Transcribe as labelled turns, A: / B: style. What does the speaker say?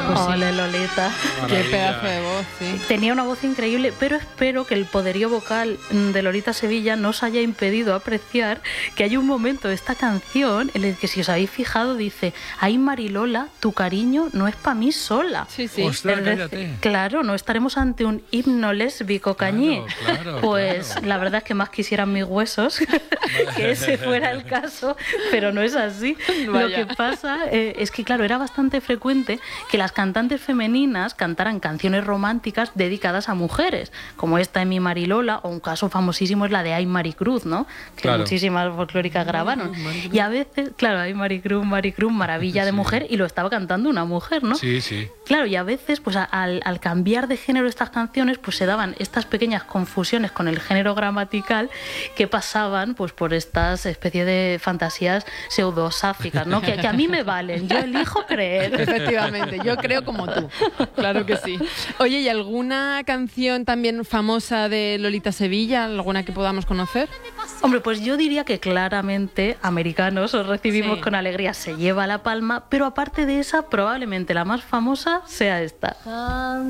A: Pues sí.
B: Ole, Lolita.
A: Qué pedazo de voz, sí.
B: Tenía una voz increíble, pero espero que el poderío vocal de Lolita Sevilla no os haya impedido apreciar que hay un momento de esta canción en el que, si os habéis fijado, dice: ay, Marilola, tu cariño no es para mí sola.
A: Sí, sí.
C: Ostras,
B: Es decir,
C: cállate.
B: claro, no estaremos ante un himno lésbico cañí.
C: Claro,
B: Pues
C: claro.
B: la verdad es que más quisieran mis huesos que ese fuera el caso, pero no es así. Lo
A: Vaya.
B: que pasa es que, claro, era bastante frecuente que las cantantes femeninas cantaran canciones románticas dedicadas a mujeres, como esta de Mi Marilola, o un caso famosísimo es la de Ay Maricruz, ¿no? Que
C: Claro.
B: muchísimas folclóricas grabaron.
C: Maricruz.
B: Y a veces, claro, Ay Maricruz, Maricruz, maravilla de
C: Sí.
B: mujer, y lo estaba cantando una mujer, ¿no?
C: Sí, sí.
B: Claro, y a veces, pues al cambiar de género estas canciones, pues se daban estas pequeñas confusiones con el género gramatical que pasaban pues por estas especies de fantasías pseudosáficas, ¿no? Que a mí me valen, yo elijo creer.
A: Efectivamente, yo creo como tú. Claro que sí. Oye, ¿y alguna canción también famosa de Lolita Sevilla? ¿Alguna que podamos conocer?
B: Hombre, pues yo diría que claramente Americanos, os recibimos
A: Sí.
B: con alegría, se lleva la palma, pero aparte de esa, probablemente la más famosa sea esta.